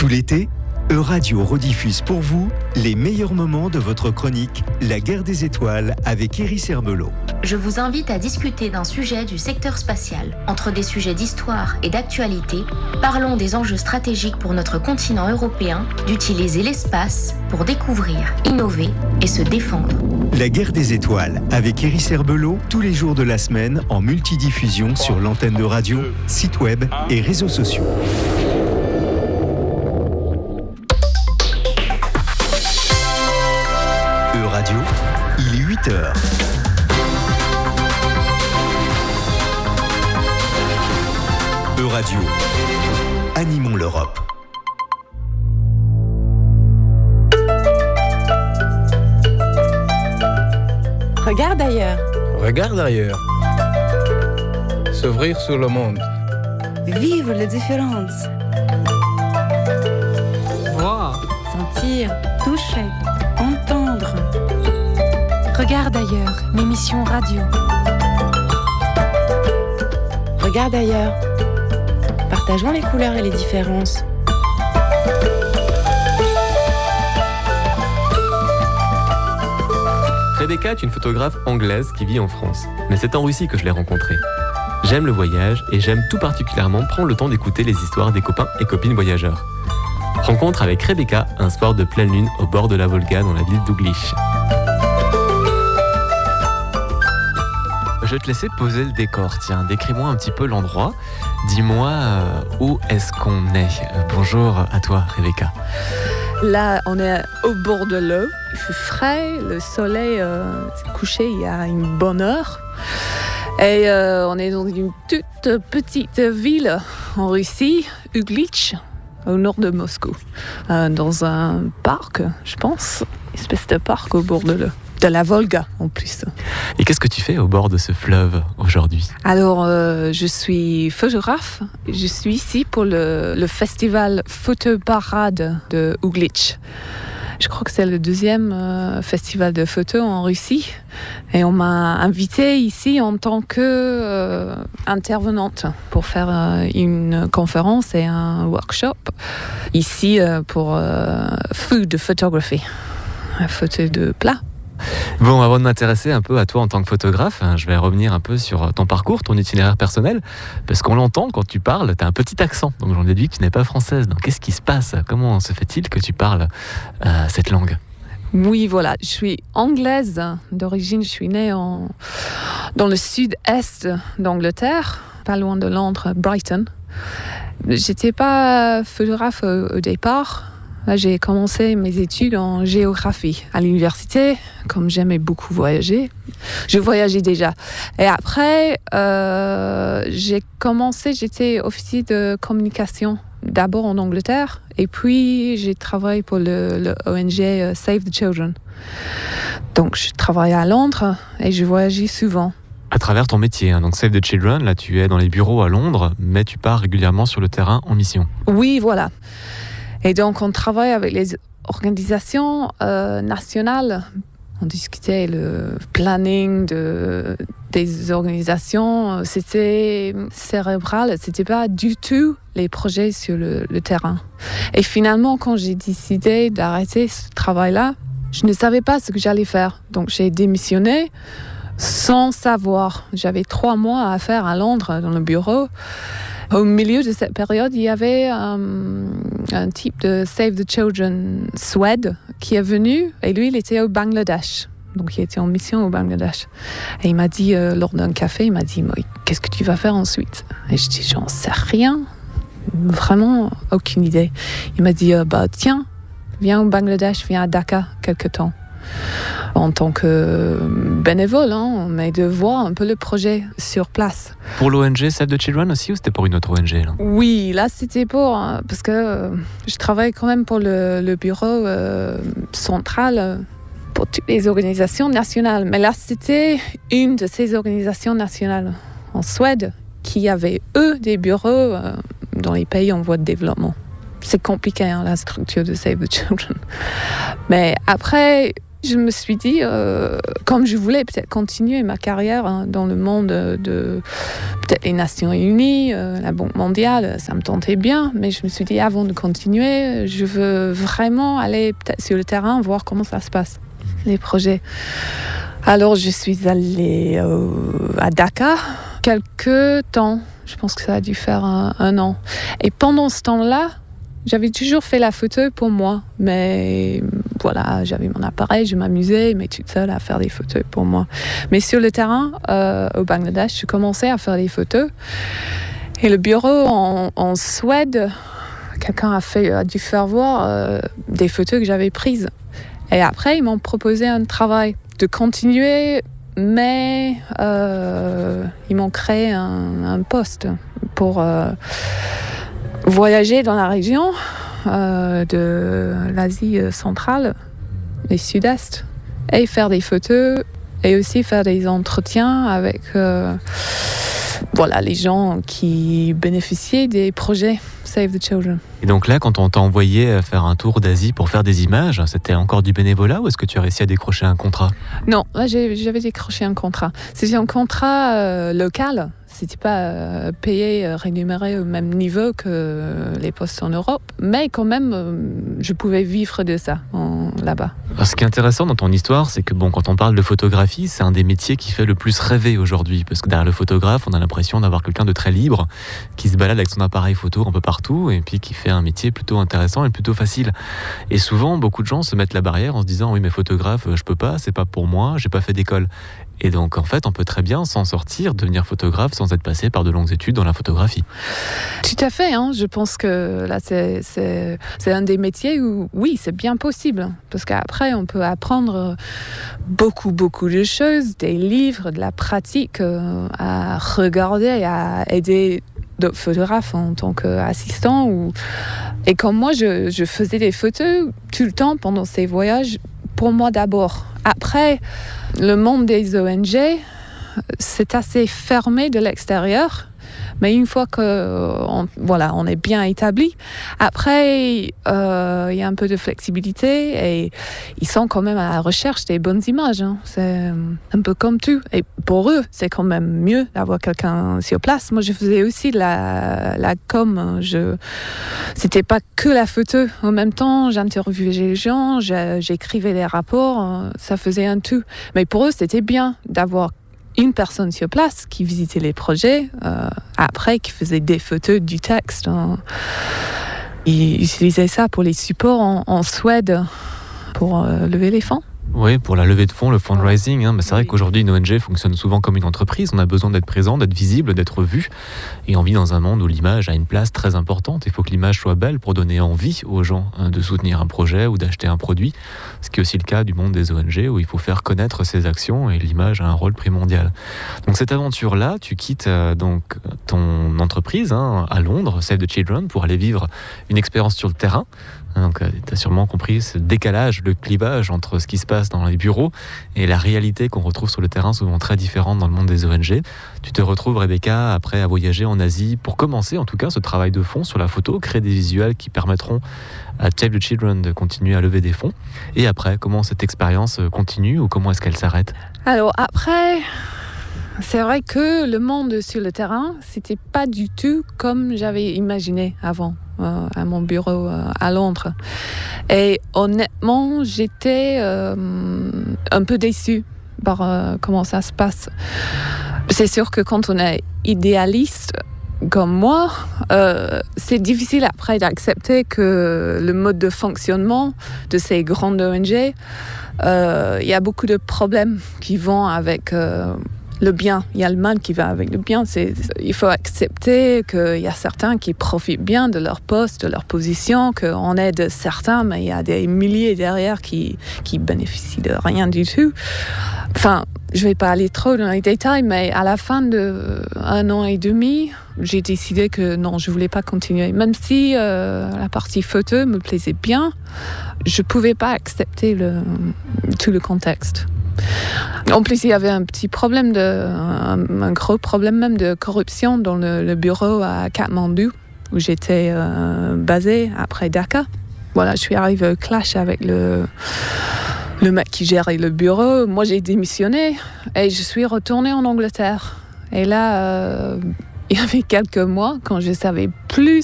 Tout l'été, Euradio rediffuse pour vous les meilleurs moments de votre chronique La Guerre des Étoiles avec Iris Herbelot. Je vous invite à discuter d'un sujet du secteur spatial. Entre des sujets d'histoire et d'actualité, parlons des enjeux stratégiques pour notre continent européen d'utiliser l'espace pour découvrir, innover et se défendre. La Guerre des Étoiles avec Iris Herbelot tous les jours de la semaine en multidiffusion sur l'antenne de radio, site web et réseaux sociaux. Euradio, il est 8h. Euradio, animons l'Europe. Regarde ailleurs. Regarde ailleurs. S'ouvrir sur le monde. Vivre les différences. Voir. Sentir. Toucher. Entendre. Regarde ailleurs, l'émission radio. Regarde ailleurs. Partageons les couleurs et les différences. Rebecca est une photographe anglaise qui vit en France, mais c'est en Russie que je l'ai rencontrée. J'aime le voyage et j'aime tout particulièrement prendre le temps d'écouter les histoires des copains et copines voyageurs. Rencontre avec Rebecca un soir de pleine lune au bord de la Volga dans la ville d'Ouglitch. Je vais te laisser poser le décor. Tiens, décris-moi un petit peu l'endroit. Dis-moi où est-ce qu'on est. Bonjour à toi, Rebecca. Là, on est au bord de l'eau. Il fait frais, le soleil s'est couché il y a une bonne heure. Et on est dans une toute petite ville en Russie, Ouglitch, au nord de Moscou. Dans un parc, je pense. Une espèce de parc au bord de l'eau. De la Volga en plus. Et qu'est-ce que tu fais au bord de ce fleuve aujourd'hui ? Alors, je suis photographe. Je suis ici pour le festival Photo Parade de Ouglitch. Je crois que c'est le deuxième festival de photos en Russie. Et on m'a invitée ici en tant qu'intervenante pour faire une conférence et un workshop ici pour food photography, photo de plat. Bon, avant de m'intéresser un peu à toi en tant que photographe, je vais revenir un peu sur ton parcours, ton itinéraire personnel, parce qu'on l'entend quand tu parles, tu as un petit accent, donc j'en déduis que tu n'es pas française. Donc qu'est-ce qui se passe ? Comment se fait-il que tu parles cette langue ? Oui, voilà, je suis anglaise d'origine, je suis née dans le sud-est d'Angleterre, pas loin de Londres, Brighton. J'étais pas photographe au départ. Là, j'ai commencé mes études en géographie à l'université, comme j'aimais beaucoup voyager. Je voyageais déjà. Et après, j'étais officier de communication, d'abord en Angleterre, et puis j'ai travaillé pour le ONG Save the Children. Donc, je travaillais à Londres et je voyageais souvent. À travers ton métier, donc Save the Children, là tu es dans les bureaux à Londres, mais tu pars régulièrement sur le terrain en mission. Oui, voilà. Et donc, on travaille avec les organisations nationales. On discutait le planning des organisations. C'était cérébral. C'était pas du tout les projets sur le terrain. Et finalement, quand j'ai décidé d'arrêter ce travail-là, je ne savais pas ce que j'allais faire. Donc, j'ai démissionné sans savoir. J'avais 3 mois à faire à Londres dans le bureau. Au milieu de cette période, il y avait un type de Save the Children Suède qui est venu et lui, il était au Bangladesh. Donc, il était en mission au Bangladesh. Et il m'a dit, lors d'un café, il m'a dit, qu'est-ce que tu vas faire ensuite ? Et je dis, j'en sais rien. Vraiment, aucune idée. Il m'a dit, tiens, viens au Bangladesh, viens à Dhaka quelque temps. En tant que bénévole, mais de voir un peu le projet sur place. Pour l'ONG Save the Children aussi, ou c'était pour une autre ONG là ? Oui, là c'était parce que je travaille quand même pour le bureau central pour toutes les organisations nationales. Mais là c'était une de ces organisations nationales en Suède qui avait des bureaux dans les pays en voie de développement. C'est compliqué la structure de Save the Children. Mais après, Je me suis dit, comme je voulais peut-être continuer ma carrière dans le monde de peut-être les Nations Unies, la Banque mondiale, ça me tentait bien, mais je me suis dit, avant de continuer, je veux vraiment aller peut-être sur le terrain, voir comment ça se passe, les projets. Alors je suis allée à Dakar quelques temps, je pense que ça a dû faire un an. Et pendant ce temps-là, j'avais toujours fait la photo pour moi, mais voilà, j'avais mon appareil, je m'amusais, mais toute seule à faire des photos pour moi. Mais sur le terrain, au Bangladesh, je commençais à faire des photos. Et le bureau en Suède, quelqu'un a dû faire voir des photos que j'avais prises. Et après, ils m'ont proposé un travail de continuer, mais ils m'ont créé un poste pour voyager dans la région de l'Asie centrale et sud-est et faire des photos et aussi faire des entretiens avec les gens qui bénéficiaient des projets Save the Children. Et donc là, quand on t'a envoyé faire un tour d'Asie pour faire des images, c'était encore du bénévolat ou est-ce que tu as réussi à décrocher un contrat ? Non, là j'avais décroché un contrat. C'était un contrat local. C'était pas payé, rémunéré au même niveau que les postes en Europe, mais quand même, je pouvais vivre de ça là-bas. Alors, ce qui est intéressant dans ton histoire, c'est que quand on parle de photographie, c'est un des métiers qui fait le plus rêver aujourd'hui, parce que derrière le photographe, on a l'impression d'avoir quelqu'un de très libre, qui se balade avec son appareil photo un peu partout, et puis qui fait un métier plutôt intéressant et plutôt facile. Et souvent, beaucoup de gens se mettent la barrière en se disant « Oui, mais photographe, je peux pas, c'est pas pour moi, j'ai pas fait d'école ». Et donc, en fait, on peut très bien s'en sortir, devenir photographe sans être passé par de longues études dans la photographie. Tout à fait. Je pense que là, c'est un des métiers où, oui, c'est bien possible. Parce qu'après, on peut apprendre beaucoup de choses, des livres, de la pratique à regarder, à aider d'autres photographes en tant qu'assistant. Et comme moi, je faisais des photos tout le temps pendant ces voyages, pour moi d'abord. Après, le monde des ONG, c'est assez fermé de l'extérieur. Mais une fois qu'on est bien établi, après, il y a un peu de flexibilité et ils sont quand même à la recherche des bonnes images. C'est un peu comme tout. Et pour eux, c'est quand même mieux d'avoir quelqu'un sur place. Moi, je faisais aussi de la com. C'était pas que la photo. En même temps, j'interviewais les gens, j'écrivais les rapports. Ça faisait un tout. Mais pour eux, c'était bien d'avoir une personne sur place qui visitait les projets, après qui faisait des photos du texte. Ils utilisaient ça pour les supports en Suède pour lever les fonds. Oui, pour la levée de fonds, le fundraising. Mais c'est vrai qu'aujourd'hui, une ONG fonctionne souvent comme une entreprise. On a besoin d'être présent, d'être visible, d'être vu. Et on vit dans un monde où l'image a une place très importante. Il faut que l'image soit belle pour donner envie aux gens de soutenir un projet ou d'acheter un produit. Ce qui est aussi le cas du monde des ONG où il faut faire connaître ses actions et l'image a un rôle primordial. Donc cette aventure-là, tu quittes donc ton entreprise à Londres, Save the Children, pour aller vivre une expérience sur le terrain. Donc tu as sûrement compris ce décalage, le clivage entre ce qui se passe dans les bureaux et la réalité qu'on retrouve sur le terrain, souvent très différente dans le monde des ONG. Tu te retrouves, Rebecca, après à voyager en Asie pour commencer en tout cas ce travail de fond sur la photo, créer des visuels qui permettront à Save the Children de continuer à lever des fonds. Et après, comment cette expérience continue ou comment est-ce qu'elle s'arrête ? Alors après, c'est vrai que le monde sur le terrain, c'était pas du tout comme j'avais imaginé avant. À mon bureau à Londres. Et honnêtement, j'étais un peu déçue par comment ça se passe. C'est sûr que quand on est idéaliste comme moi, c'est difficile après d'accepter que le mode de fonctionnement de ces grandes ONG, il y a beaucoup de problèmes qui vont avec le bien, il y a le mal qui va avec le bien. Il faut accepter qu'il y a certains qui profitent bien de leur poste, de leur position, qu'on aide certains, mais il y a des milliers derrière qui bénéficient de rien du tout. Enfin, je ne vais pas aller trop dans les détails, mais à la fin d'1 an et demi, j'ai décidé que non, je ne voulais pas continuer. Même si la partie photo me plaisait bien, je ne pouvais pas accepter tout le contexte. En plus, il y avait un petit problème, un gros problème même de corruption dans le bureau à Katmandou, où j'étais basée après Dakar. Voilà, je suis arrivée au clash avec le le mec qui gérait le bureau, moi j'ai démissionné et je suis retournée en Angleterre. Et là, il y avait quelques mois, quand je savais plus